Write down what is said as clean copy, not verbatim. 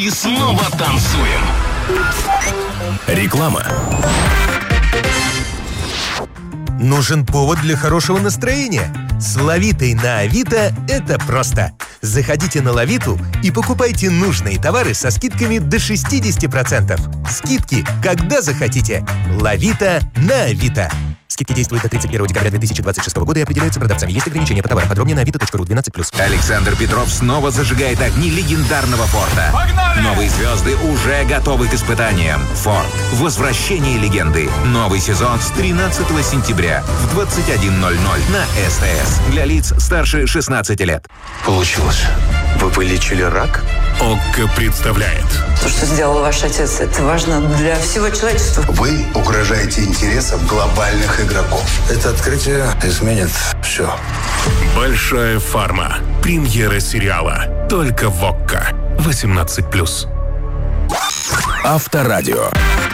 и снова танцуем. Реклама. Нужен повод для хорошего настроения? С Лавитой на Авито это просто. Заходите на Лавиту и покупайте нужные товары со скидками до 60%. Скидки, когда захотите. Лавита на Авито. Скидки действуют до 31 декабря 2026 года и определяются продавцами. Есть ограничения по товарам. Подробнее на avito.ru 12+. Александр Петров снова зажигает огни легендарного Форда. Погнали! Новые звезды уже готовы к испытаниям. Форд. Возвращение легенды. Новый сезон с 13 сентября в 21:00 на СТС. Для лиц старше 16 лет. Получилось. Вы вылечили рак? ОККО представляет. То, что сделал ваш отец, это важно для всего человечества. Вы угрожаете интересам глобальных игроков. Это открытие изменит все. Большая фарма. Премьера сериала. Только в ОККО. 18+. Авторадио.